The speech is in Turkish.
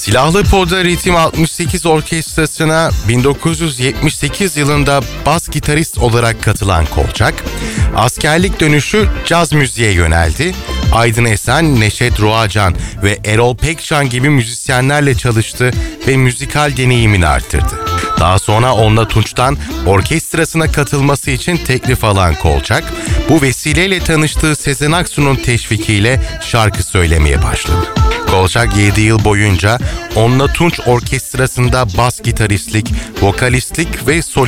Silahlı Poda Ritim 68 Orkestrası'na 1978 yılında bas gitarist olarak katılan Kolçak, askerlik dönüşü caz müziğe yöneldi. Aydın Esen, Neşet Ruacan ve Erol Pekcan gibi müzisyenlerle çalıştı ve müzikal deneyimini arttırdı. Daha sonra Onla Tunç'tan orkestrasına katılması için teklif alan Kolçak, bu vesileyle tanıştığı Sezen Aksu'nun teşvikiyle şarkı söylemeye başladı. Kolçak 7 yıl boyunca Onla Tunç Orkestrası'nda bas gitaristlik, vokalistlik ve solistlik